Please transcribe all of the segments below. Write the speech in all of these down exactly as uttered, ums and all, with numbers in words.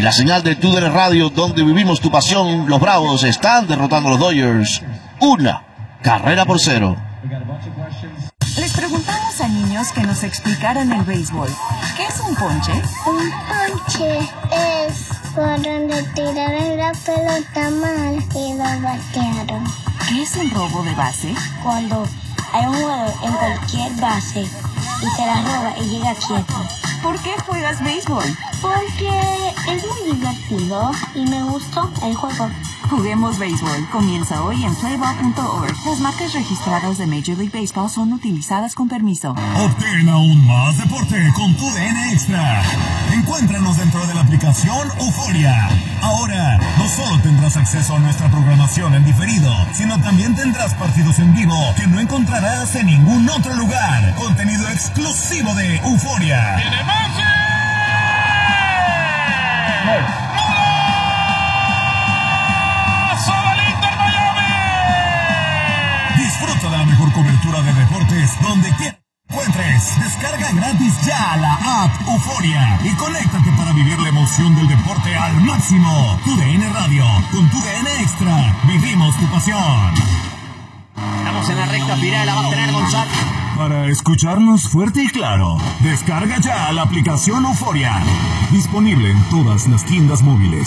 la señal de T U D N Radio, donde vivimos tu pasión. Los Bravos están derrotando a los Dodgers. Una carrera por cero. Les preguntamos a niños que nos explicaran el béisbol. ¿Qué es un ponche? Un ponche es por donde tiraron la pelota mal y lo batearon. ¿Qué es un robo de base? Cuando hay un jugador en cualquier base y se la roba y llega quieto. ¿Por qué juegas béisbol? Porque es muy divertido y me gustó el juego. Juguemos béisbol. Comienza hoy en Playball punto org. Las marcas registradas de Major League Baseball son utilizadas con permiso. Obtén aún más deporte con tu D N Extra. Encuéntranos dentro de la aplicación Euforia. Ahora, no solo tendrás acceso a nuestra programación en diferido, sino también tendrás partidos en vivo que no encontrarás en ningún otro lugar. Contenido exclusivo de Euforia. ¡Tiene más! No. Disfruta de la mejor cobertura de deportes donde quiera encuentres. Descarga gratis ya la app Euforia y conéctate para vivir la emoción del deporte al máximo. Tu D N Radio, con tu D N Extra, vivimos tu pasión. Estamos en la recta final, la va a tener González. Para escucharnos fuerte y claro, descarga ya la aplicación Euforia. Disponible en todas las tiendas móviles.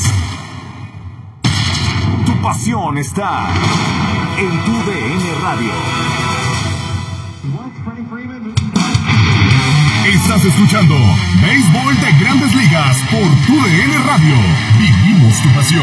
Tu pasión está en tu D N Radio. Estás escuchando Béisbol de Grandes Ligas por tu D N Radio. Vivimos tu pasión.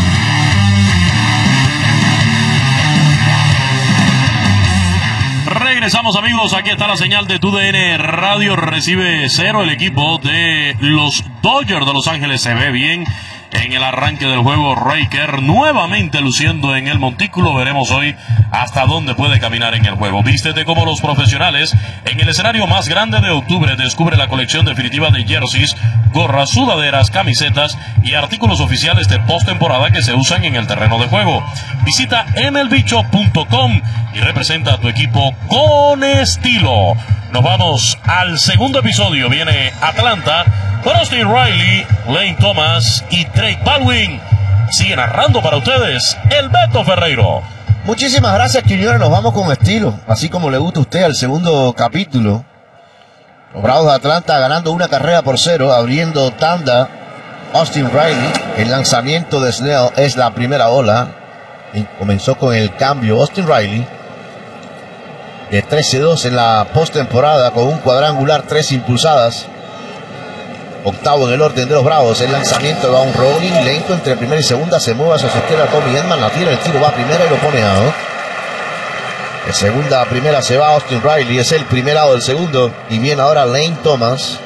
Regresamos, amigos, aquí está la señal de Tu D N Radio. Recibe cero el equipo de los Dodgers de Los Ángeles. Se ve bien en el arranque del juego. Raker nuevamente luciendo en el montículo. Veremos hoy hasta dónde puede caminar en el juego. Vístete como los profesionales en el escenario más grande de octubre. Descubre la colección definitiva de jerseys, gorras, sudaderas, camisetas y artículos oficiales de postemporada que se usan en el terreno de juego. Visita M L B shop punto com y representa a tu equipo con estilo. Nos vamos al segundo episodio. Viene Atlanta con Austin Riley, Lane Thomas y Drake Baldwin. Sigue narrando para ustedes el Beto Ferreiro. Muchísimas gracias, Quiñones. Nos vamos con estilo, así como le gusta a usted, al segundo capítulo. Los Bravos de Atlanta ganando una carrera por cero, abriendo tanda Austin Riley. El lanzamiento de Snell es la primera ola. Y comenzó con el cambio Austin Riley de trece dos en la postemporada con un cuadrangular, tres impulsadas. Octavo en el orden de los Bravos. El lanzamiento va a un rolling lento entre primera y segunda. Se mueve hacia su izquierda Tommy Edman. La tira, el tiro va a primera y lo pone out. De segunda a primera se va Austin Riley. Es el primer out del segundo. Y viene ahora Lane Thomas.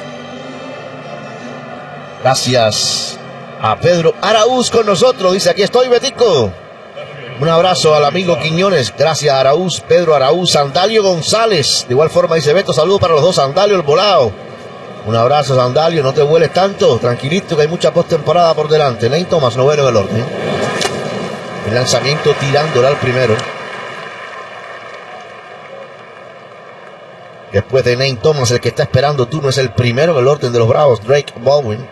Gracias a Pedro Araúz con nosotros. Dice: aquí estoy, Betico. Un abrazo al amigo Quiñones. Gracias, Araúz, Pedro Araúz. Sandalio González. De igual forma dice Beto: saludos para los dos. Sandalio, el volado. Un abrazo, Sandalio, no te vueles tanto, tranquilito que hay mucha postemporada por delante. Lane Thomas, noveno en el orden. El lanzamiento tirándola al primero. Después de Lane Thomas, el que está esperando turno es el primero en el orden de los Bravos, Drake Baldwin.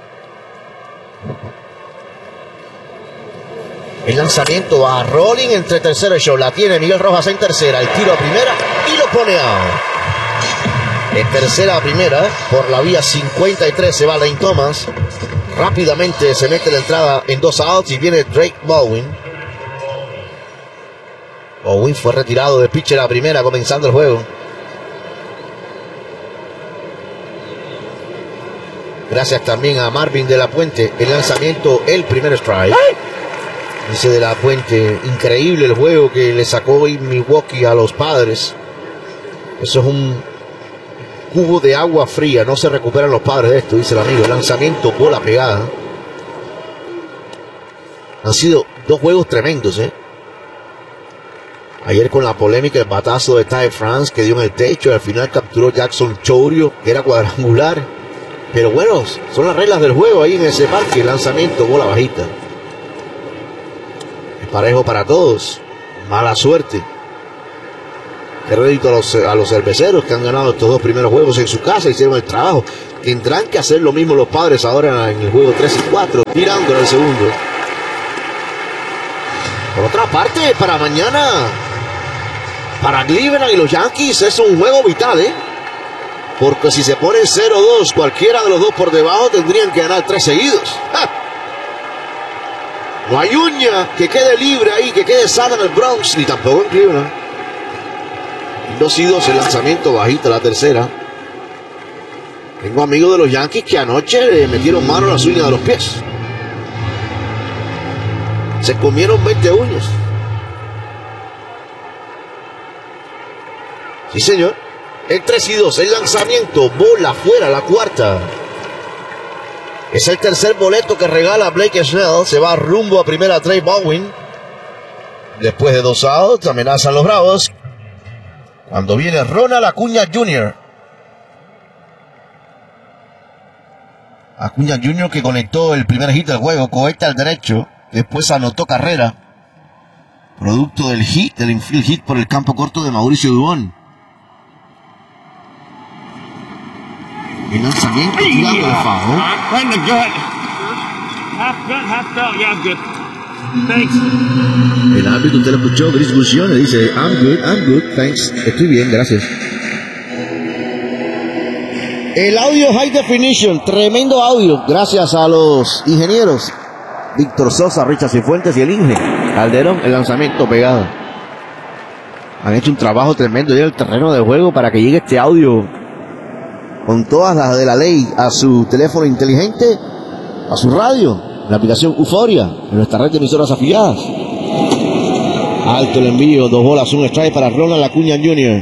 El lanzamiento va a rolling entre tercero y show. La tiene Miguel Rojas en tercera, el tiro a primera y lo pone out. En tercera a primera, por la vía cincuenta y tres se va Lane Thomas. Rápidamente se mete la entrada en dos outs y viene Drake Baldwin. Baldwin fue retirado de pitcher a primera comenzando el juego. Gracias también a Marvin de la Puente. El lanzamiento, el primer strike. Dice de la Puente: increíble el juego que le sacó hoy Milwaukee a los Padres. Eso es un cubo de agua fría, no se recuperan los Padres de esto, dice el amigo. El lanzamiento, bola pegada. Han sido dos juegos tremendos, ¿eh? Ayer con la polémica, el batazo de Ty France que dio en el techo y al final capturó Jackson Chourio, que era cuadrangular. Pero bueno, son las reglas del juego ahí en ese parque. El lanzamiento, bola bajita. Es parejo para todos. Mala suerte. Crédito a los, a los cerveceros que han ganado estos dos primeros juegos en su casa, hicieron el trabajo. Tendrán que hacer lo mismo los Padres ahora en el juego tres y cuatro, tirando en el segundo. Por otra parte, para mañana, para Cleveland y los Yankees es un juego vital, ¿eh? Porque si se ponen cero dos, cualquiera de los dos por debajo tendrían que ganar tres seguidos. ¡Ja! No hay uña que quede libre ahí, que quede sana en el Bronx, ni tampoco en Cleveland. dos y dos el lanzamiento bajito, la tercera. Tengo amigos de los Yankees que anoche le metieron mano a las uñas de los pies. Se comieron veinte uñas. Sí, señor. El tres y dos, el lanzamiento, bola afuera, la cuarta. Es el tercer boleto que regala Blake Snell. Se va rumbo a primera Trey Baldwin. Después de dos outs, amenazan los Bravos. Cuando viene Ronald Acuña junior Acuña junior que conectó el primer hit del juego, cohete al derecho, después anotó carrera. Producto del hit, del infield hit por el campo corto de Mauricio Dubón. El lanzamiento tirando de foul. Right in the gut. Half gut, half felt. Yeah, I'm good. Thanks. El árbitro, usted lo escuchó, Chris Bución, le dice, I'm good, I'm good, thanks. Estoy bien, gracias. El audio high definition, tremendo audio, gracias a los ingenieros Víctor Sosa, Richard Cifuentes y el Inge Calderón. El lanzamiento pegado. Han hecho un trabajo tremendo en el terreno de juego para que llegue este audio con todas las de la ley a su teléfono inteligente, a su radio, en la aplicación Euforia, en nuestra red de emisoras afiliadas. Alto el envío, dos bolas, un strike para Ronald Acuña junior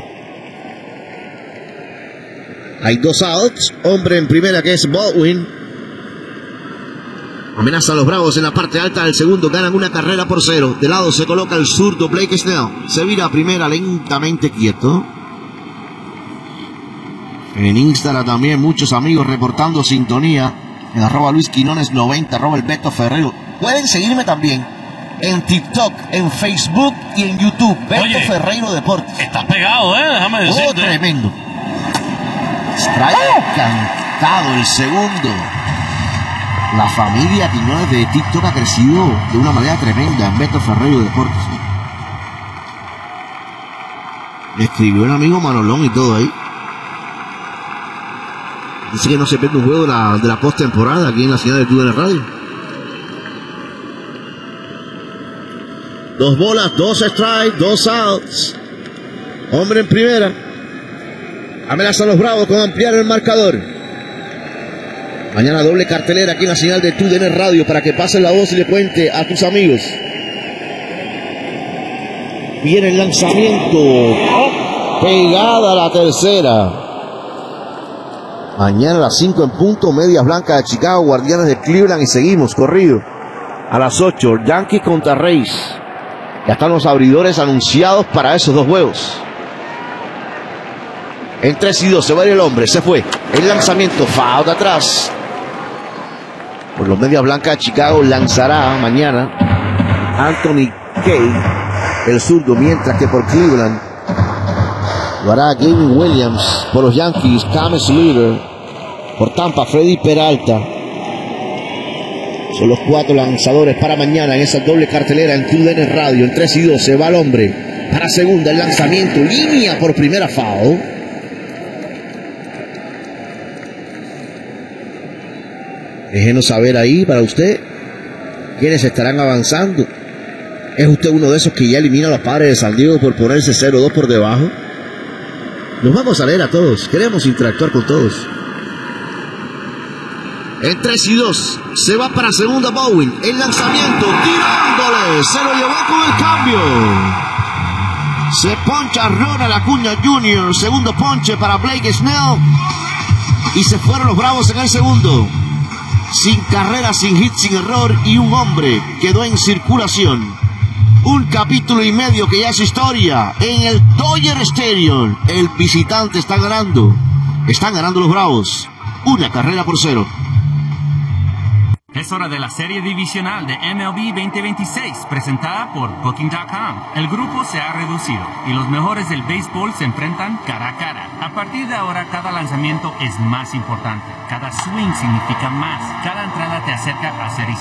Hay dos outs, hombre en primera que es Baldwin. Amenaza a los Bravos en la parte alta del segundo, ganan una carrera por cero. De lado se coloca el zurdo Blake Snell, se vira a primera lentamente quieto. En Instagram también muchos amigos reportando sintonía. En arroba Luis Quinones noventa, arroba el Beto Ferrero. Pueden seguirme también en TikTok, en Facebook y en YouTube. Beto Oye, Ferreiro Deportes. Está pegado, eh, déjame decirte. Oh, tremendo. Strike cantado el segundo. La familia Quiñones de TikTok ha crecido de una manera tremenda en Beto Ferreiro Deportes. Escribió el amigo Manolón y todo ahí. Dice que no se pierde un juego de la, de la postemporada aquí en la ciudad de T U D N Radio. Dos bolas, dos strikes, dos outs. Hombre en primera. Amenazan los Bravos con ampliar el marcador. Mañana doble cartelera aquí en la señal de T U D N Radio para que pasen la voz y le cuente a tus amigos. Viene el lanzamiento. Oh, pegada a la tercera. Mañana a las cinco en punto, Medias Blancas de Chicago, Guardianes de Cleveland y seguimos corrido. A las ocho, Yankees contra Rays. Ya están los abridores anunciados para esos dos juegos. En tres y dos se va a ir el hombre, se fue. El lanzamiento, foul de atrás. Por los Medias Blancas de Chicago lanzará mañana Anthony Kay, el zurdo, mientras que por Cleveland lo hará Gavin Williams. Por los Yankees, Cam Sluter. Por Tampa, Freddy Peralta. Son los cuatro lanzadores para mañana en esa doble cartelera en T U D N Radio. En tres y dos se va el hombre. Para segunda, el lanzamiento. Línea por primera, foul. Déjenos saber ahí para usted quiénes estarán avanzando. ¿Es usted uno de esos que ya elimina a los Padres de San Diego por ponerse cero dos por debajo? Nos vamos a leer a todos. Queremos interactuar con todos. En tres y dos se va para segunda Baldwin. El lanzamiento tirándole. Se lo llevó con el cambio. Se poncha Ronald Acuña junior Segundo ponche para Blake Snell. Y se fueron los Bravos en el segundo. Sin carrera, sin hit, sin error. Y un hombre quedó en circulación. Un capítulo y medio que ya es historia. En el Dodger Stadium, el visitante está ganando. Están ganando los Bravos. Una carrera por cero. Es hora de la serie divisional de M L B veinte veintiséis, presentada por Booking punto com. El grupo se ha reducido y los mejores del béisbol se enfrentan cara a cara. A partir de ahora, cada lanzamiento es más importante. Cada swing significa más. Cada entrada te acerca a ser